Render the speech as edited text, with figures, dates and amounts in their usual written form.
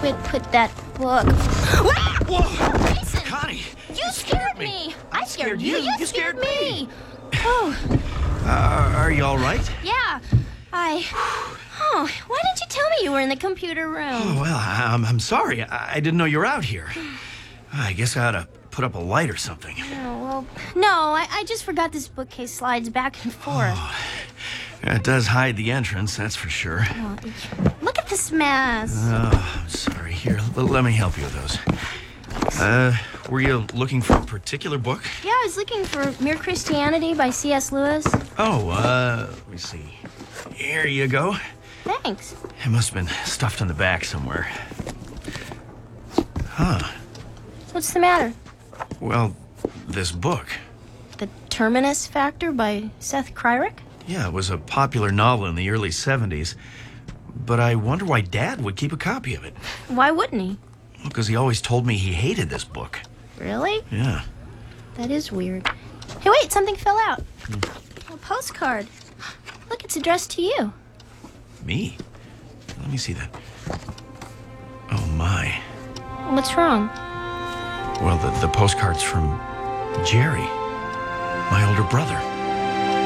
put that book. Whoa! Jason, Connie! you scared me. I scared you. You scared me. Oh, Are you all right? yeah. Oh, why didn't you tell me you were in the computer room? Oh, well, I'm sorry. I didn't know you were out here. I guess I ought to put up a light or something. Oh, well, no, I just forgot this bookcase slides back and forth. Oh, it does hide the entrance, that's for sure. Oh, look at this mess. Oh, I'm sorry. Here, let me help you with those. Were you looking for a particular book? Yeah, I was looking for Mere Christianity by C.S. Lewis. Oh, let me see. Here you go. Thanks. It must have been stuffed in the back somewhere. Huh. What's the matter? Well, this book. The Terminus Factor by Seth Kreirik? Yeah, it was a popular novel in the early 70s. But I wonder why Dad would keep a copy of it. Why wouldn't he? Because he always told me he hated this book. Really? Yeah. That is weird. Hey, wait, something fell out. A postcard. Look, it's addressed to you. Me? Let me see that. Oh, my. What's wrong? Well, the postcard's from Jerry, my older brother.